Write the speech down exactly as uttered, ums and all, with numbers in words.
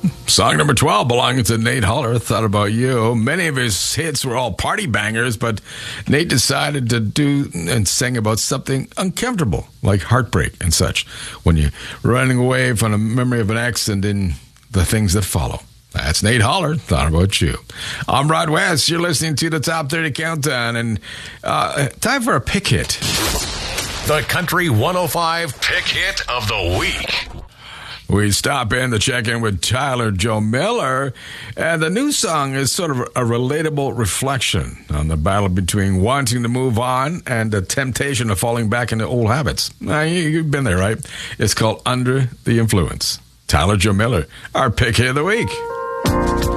Song number twelve belonging to Nate Haller, Thought About You. Many of his hits were all party bangers, but Nate decided to do and sing about something uncomfortable, like heartbreak and such, when you're running away from the memory of an ex and then the things that follow. That's Nate Haller, Thought About You. I'm Rod West. You're listening to the Top thirty Countdown, and uh, time for a pick hit. The Country one oh five Pick Hit of the Week. We stop in to check in with Tyler Joe Miller, and the new song is sort of a relatable reflection on the battle between wanting to move on and the temptation of falling back into old habits. Now, you've been there, right? It's called Under the Influence. Tyler Joe Miller, our pick hit of the week.